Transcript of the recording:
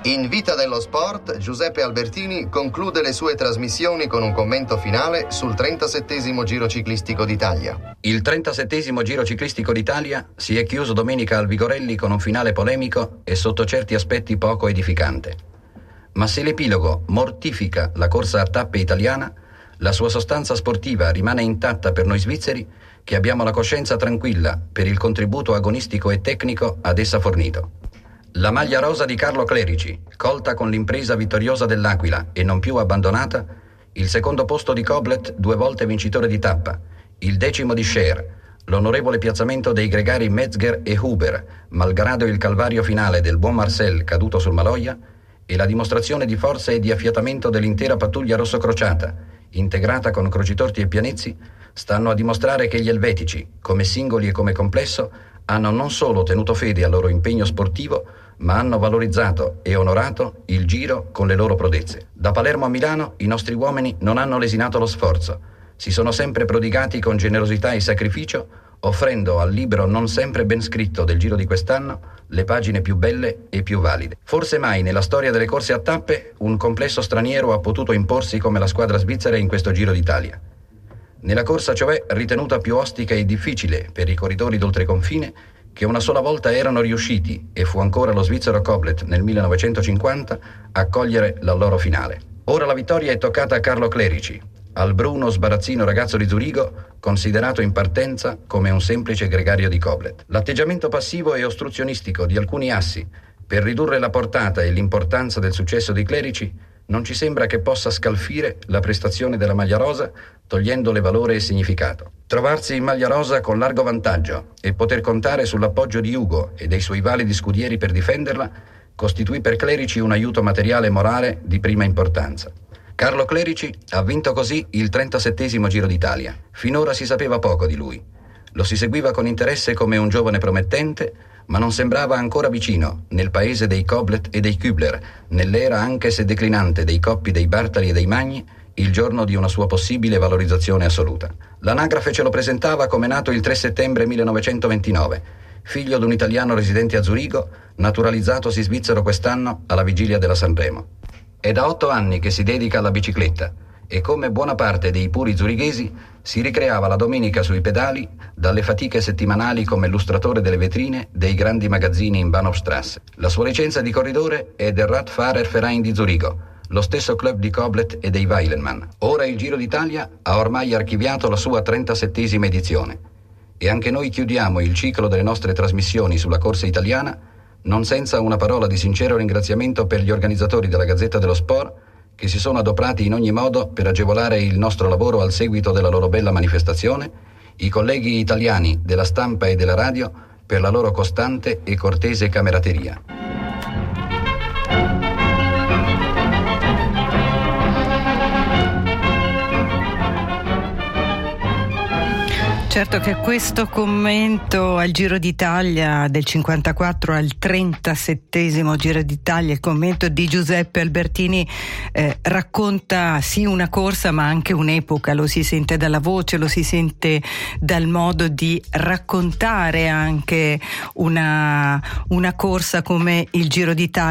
In Vita dello Sport, Giuseppe Albertini conclude le sue trasmissioni con un commento finale sul 37° Giro Ciclistico d'Italia. Il 37° Giro Ciclistico d'Italia si è chiuso domenica al Vigorelli con un finale polemico e sotto certi aspetti poco edificante. Ma se l'epilogo mortifica la corsa a tappe italiana, la sua sostanza sportiva rimane intatta per noi svizzeri, che abbiamo la coscienza tranquilla per il contributo agonistico e tecnico ad essa fornito. La maglia rosa di Carlo Clerici, colta con l'impresa vittoriosa dell'Aquila e non più abbandonata, il secondo posto di Koblet, 2 volte vincitore di tappa, il 10° di Scher, l'onorevole piazzamento dei gregari Metzger e Huber, malgrado il calvario finale del buon Marcel caduto sul Maloja, e la dimostrazione di forza e di affiatamento dell'intera pattuglia rossocrociata, integrata con Crocitorti e Pianezzi, stanno a dimostrare che gli elvetici, come singoli e come complesso, hanno non solo tenuto fede al loro impegno sportivo, ma hanno valorizzato e onorato il Giro con le loro prodezze. Da Palermo a Milano i nostri uomini non hanno lesinato lo sforzo, si sono sempre prodigati con generosità e sacrificio, offrendo al libro non sempre ben scritto del Giro di quest'anno le pagine più belle e più valide. Forse mai nella storia delle corse a tappe un complesso straniero ha potuto imporsi come la squadra svizzera in questo Giro d'Italia. Nella corsa, cioè, ritenuta più ostica e difficile per i corridori d'oltreconfine, che una sola volta erano riusciti, e fu ancora lo svizzero Koblet nel 1950, a cogliere la loro finale. Ora la vittoria è toccata a Carlo Clerici, al bruno sbarazzino ragazzo di Zurigo, considerato in partenza come un semplice gregario di Koblet. L'atteggiamento passivo e ostruzionistico di alcuni assi per ridurre la portata e l'importanza del successo di Clerici non ci sembra che possa scalfire la prestazione della maglia rosa, togliendole valore e significato. Trovarsi in maglia rosa con largo vantaggio e poter contare sull'appoggio di Ugo e dei suoi validi scudieri per difenderla costituì per Clerici un aiuto materiale e morale di prima importanza. Carlo Clerici ha vinto così il 37° Giro d'Italia. Finora si sapeva poco di lui. Lo si seguiva con interesse come un giovane promettente, ma non sembrava ancora vicino, nel paese dei Koblet e dei Kübler, nell'era anche se declinante dei Coppi, dei Bartali e dei Magni, il giorno di una sua possibile valorizzazione assoluta. L'anagrafe ce lo presentava come nato il 3 settembre 1929, figlio di un italiano residente a Zurigo, naturalizzatosi svizzero quest'anno alla vigilia della Sanremo. È da 8 anni che si dedica alla bicicletta e, come buona parte dei puri zurighesi, si ricreava la domenica sui pedali dalle fatiche settimanali come illustratore delle vetrine dei grandi magazzini in Bahnhofstrasse. La sua licenza di corridore è del Radfahrerverein di Zurigo, lo stesso club di Koblet e dei Weilenmann. Ora il Giro d'Italia ha ormai archiviato la sua 37° edizione e anche noi chiudiamo il ciclo delle nostre trasmissioni sulla corsa italiana non senza una parola di sincero ringraziamento per gli organizzatori della Gazzetta dello Sport, che si sono adoperati in ogni modo per agevolare il nostro lavoro al seguito della loro bella manifestazione, i colleghi italiani della stampa e della radio per la loro costante e cortese camerateria. Certo che questo commento al Giro d'Italia del 54 al 37° Giro d'Italia, il commento di Giuseppe Albertini, racconta sì una corsa ma anche un'epoca, lo si sente dalla voce, lo si sente dal modo di raccontare anche una corsa come il Giro d'Italia.